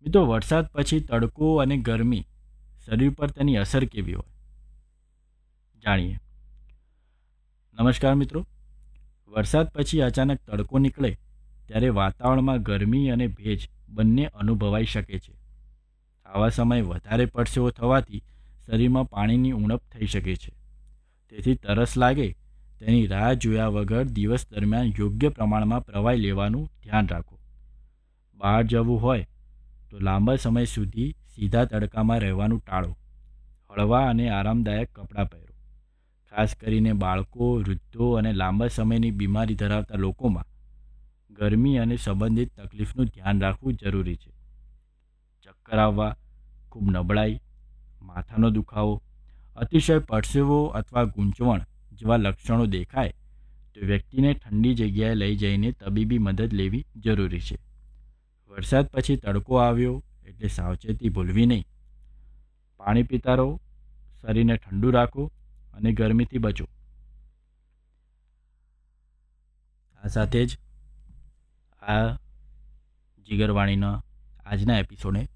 મિત્રો, વરસાદ પછી તડકો અને ગરમી શરીર પર તેની અસર કેવી હોય જાણીએ. નમસ્કાર મિત્રો. વરસાદ પછી અચાનક તડકો નીકળે ત્યારે વાતાવરણમાં ગરમી અને ભેજ બંને અનુભવાઈ શકે છે. આવા સમયે વધારે પરસેવો થવાથી શરીરમાં પાણીની ઉણપ થઈ શકે છે. તેથી તરસ લાગે તેની રાહ જોયા વગર દિવસ દરમિયાન યોગ્ય પ્રમાણમાં પ્રવાહી લેવાનું ધ્યાન રાખો. બહાર જવું હોય તો લાંબા સમય સુધી સીધા તડકામાં રહેવાનું ટાળો. હળવા અને આરામદાયક કપડાં પહેરો. ખાસ કરીને બાળકો, વૃદ્ધો અને લાંબા સમયની બીમારી ધરાવતા લોકોમાં ગરમી અને સંબંધિત તકલીફનું ધ્યાન રાખવું જરૂરી છે. ચક્કર આવવા, ખૂબ નબળાઈ, માથાનો દુખાવો, અતિશય પરસેવો અથવા ગૂંચવણ જેવા લક્ષણો દેખાય તો વ્યક્તિને ઠંડી જગ્યાએ લઈ જઈને તબીબી મદદ લેવી જરૂરી છે. વરસાદ પછી તડકો આવ્યો એટલે સાવચેતી ભૂલવી નહીં. પાણી પીતા રહો, શરીરને ઠંડુ રાખો અને ગરમીથી બચો. આ સાથે જ આ જીગરવાણીના આજના એપિસોડને